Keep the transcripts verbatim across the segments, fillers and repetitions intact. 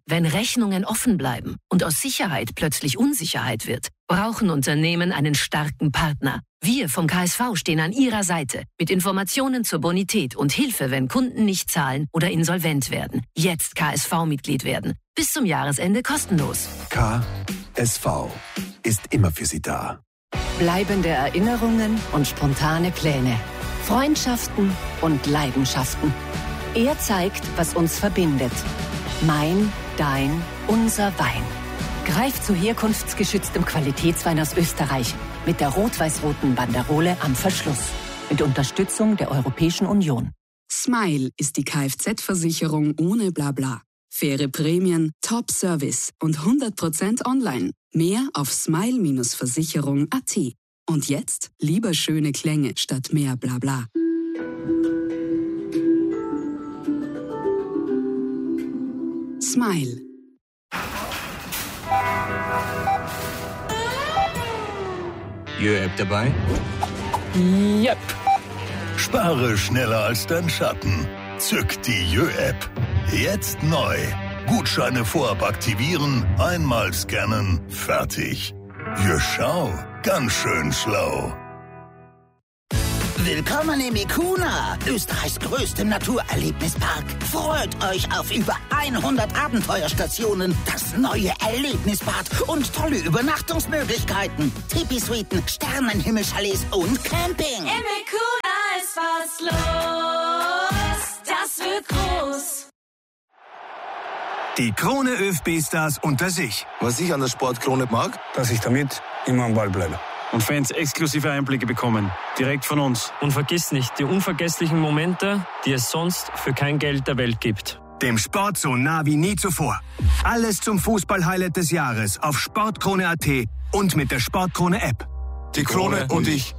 Wenn Rechnungen offen bleiben und aus Sicherheit plötzlich Unsicherheit wird, brauchen Unternehmen einen starken Partner. Wir vom K S V stehen an Ihrer Seite mit Informationen zur Bonität und Hilfe, wenn Kunden nicht zahlen oder insolvent werden. Jetzt K S V-Mitglied werden. Bis zum Jahresende kostenlos. K S V ist immer für Sie da. Bleibende Erinnerungen und spontane Pläne. Freundschaften und Leidenschaften. Er zeigt, was uns verbindet. Mein, dein, unser Wein. Greif zu herkunftsgeschütztem Qualitätswein aus Österreich mit der rot-weiß-roten Banderole am Verschluss. Mit Unterstützung der Europäischen Union. Smile ist die Kfz-Versicherung ohne Blabla. Faire Prämien, Top-Service und hundert Prozent online. Mehr auf smile Versicherung punkt at. Und jetzt lieber schöne Klänge statt mehr Blabla. Smile. Jö-App dabei? Yep. Spare schneller als dein Schatten. Zück die Jö-App. Jetzt neu. Gutscheine vorab aktivieren, einmal scannen, fertig. Jö, schau, ganz schön schlau. Willkommen im Ikuna, Österreichs größtem Naturerlebnispark. Freut euch auf über hundert Abenteuerstationen, das neue Erlebnisbad und tolle Übernachtungsmöglichkeiten. Tipi-Suiten, Sternenhimmelchalets und Camping. Im Ikuna ist was los, das wird groß. Die Krone ÖFB-Stars unter sich. Was ich an der Sportkrone mag, dass ich damit immer am Ball bleibe. Und Fans exklusive Einblicke bekommen, direkt von uns. Und vergiss nicht die unvergesslichen Momente, die es sonst für kein Geld der Welt gibt. Dem Sport so nah wie nie zuvor. Alles zum Fußball-Highlight des Jahres auf sportkrone punkt at und mit der Sportkrone-App. Die Krone und ich.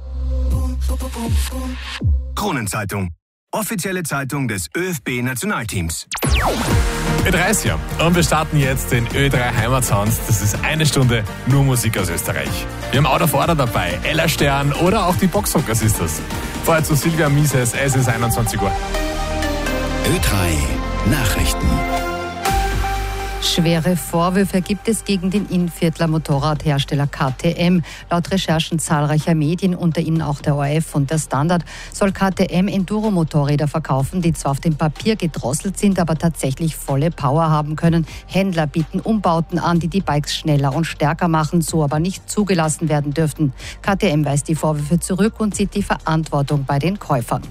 Kronenzeitung. Offizielle Zeitung des ÖFB-Nationalteams. Ö drei ist ja. Und wir starten jetzt den Ö drei Heimatsounds. Das ist eine Stunde nur Musik aus Österreich. Wir haben Out of Order dabei, Ella Stern oder auch die Boxrocker Sisters. Vorher zu Silvia Mises, es ist einundzwanzig Uhr. Ö drei Nachrichten. Schwere Vorwürfe gibt es gegen den Innviertler Motorradhersteller K T M. Laut Recherchen zahlreicher Medien, unter ihnen auch der O R F und der Standard, soll K T M Enduro-Motorräder verkaufen, die zwar auf dem Papier gedrosselt sind, aber tatsächlich volle Power haben können. Händler bieten Umbauten an, die die Bikes schneller und stärker machen, so aber nicht zugelassen werden dürften. K T M weist die Vorwürfe zurück und sieht die Verantwortung bei den Käufern.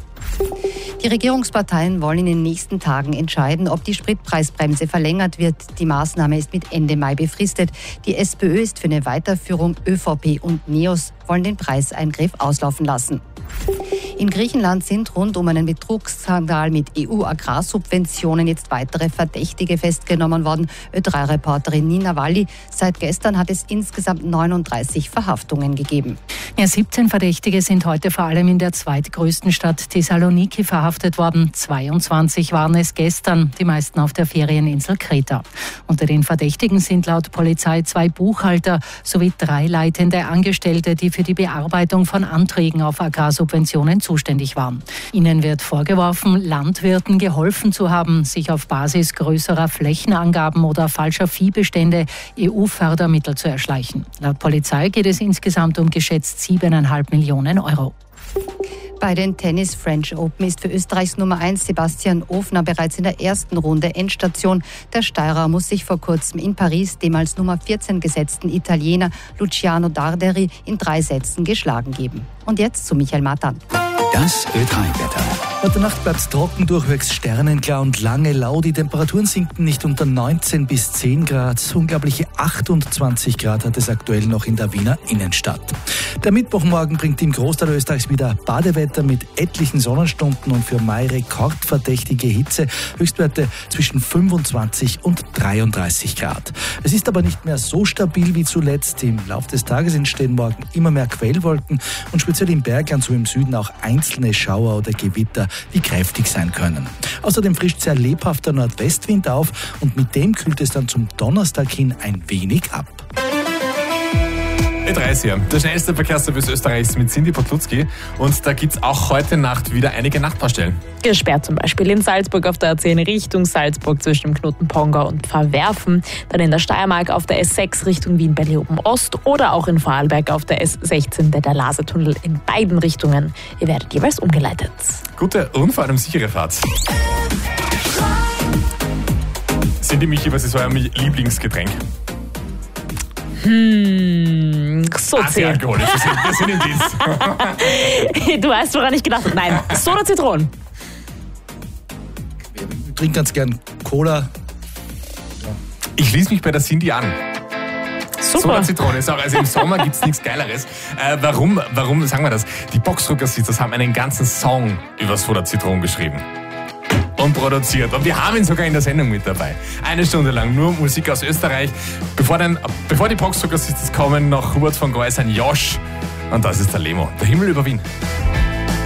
Die Regierungsparteien wollen in den nächsten Tagen entscheiden, ob die Spritpreisbremse verlängert wird. Die Maßnahme ist mit Ende Mai befristet. Die SPÖ ist für eine Weiterführung, ÖVP und NEOS wollen den Preiseingriff auslaufen lassen. In Griechenland sind rund um einen Betrugsskandal mit E U-Agrarsubventionen jetzt weitere Verdächtige festgenommen worden. Ö drei Reporterin Nina Walli. Seit gestern hat es insgesamt neununddreißig Verhaftungen gegeben. Ja, siebzehn Verdächtige sind heute vor allem in der zweitgrößten Stadt Thessaloniki verhaftet worden. zweiundzwanzig waren es gestern, die meisten auf der Ferieninsel Kreta. Unter den Verdächtigen sind laut Polizei zwei Buchhalter sowie drei leitende Angestellte, die für die Bearbeitung von Anträgen auf Agrarsubventionen zuständig waren. Ihnen wird vorgeworfen, Landwirten geholfen zu haben, sich auf Basis größerer Flächenangaben oder falscher Viehbestände E U-Fördermittel zu erschleichen. Laut Polizei geht es insgesamt um geschätzt siebeneinhalb Millionen Euro. Bei den Tennis French Open ist für Österreichs Nummer eins Sebastian Ofner bereits in der ersten Runde Endstation. Der Steirer muss sich vor kurzem in Paris dem als Nummer vierzehn gesetzten Italiener Luciano Darderi in drei Sätzen geschlagen geben. Und jetzt zu Michael Matan. Das Ö drei Wetter. Heute Nacht bleibt es trocken, durchwegs sternenklar und lange lau. Die Temperaturen sinken nicht unter neunzehn bis zehn Grad. Unglaubliche achtundzwanzig Grad hat es aktuell noch in der Wiener Innenstadt. Der Mittwochmorgen bringt im Großteil Österreichs wieder Badewetter mit etlichen Sonnenstunden und für Mai rekordverdächtige Hitze. Höchstwerte zwischen fünfundzwanzig und dreiunddreißig Grad. Es ist aber nicht mehr so stabil wie zuletzt. Im Laufe des Tages entstehen morgen immer mehr Quellwolken und speziell im Bergland, so im Süden auch einzelne Schauer oder Gewitter, die kräftig sein können. Außerdem frischt sehr lebhafter Nordwestwind auf und mit dem kühlt es dann zum Donnerstag hin ein wenig ab. Ö drei ist hier. Der schnellste Verkehrsservice Österreichs mit Cindy Potlutzki. Und da gibt es auch heute Nacht wieder einige Nachtbaustellen. Gesperrt zum Beispiel in Salzburg auf der A zehn Richtung Salzburg zwischen dem Knoten Pongau und Pfarrwerfen. Dann in der Steiermark auf der S sechs Richtung Wien-Berlioben-Ost oder auch in Vorarlberg auf der S sechzehn, der Lasertunnel in beiden Richtungen. Ihr werdet jeweils umgeleitet. Gute und vor allem sichere Fahrt. Cindy, Michi, was ist euer Lieblingsgetränk? Hm, Sozi. Ah, sehr alkoholisch. Wir sind, wir sind im Dienst. Du weißt, woran ich gedacht habe. Nein, Soda Zitronen. Ich trinke ganz gern Cola. Ich schließe mich bei der Cindy an. Super. Soda Zitrone ist auch, also im Sommer gibt es nichts Geileres. Äh, warum, warum sagen wir das? Die Boxdrucker Sisters haben einen ganzen Song über Soda Zitronen geschrieben. Und produziert. Und wir haben ihn sogar in der Sendung mit dabei. Eine Stunde lang nur Musik aus Österreich. Bevor, den, bevor die Boxdrucker Sisters kommen, noch Hubert von Greus, ein Josh. Und das ist der Lemo. Der Himmel über Wien.